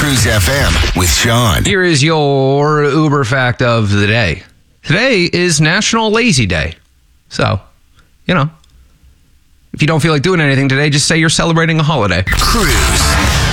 Cruise FM with Sean. Here is your Uber fact of the day. Today is National Lazy Day. So, if you don't feel like doing anything today, just say you're celebrating a holiday. Cruise.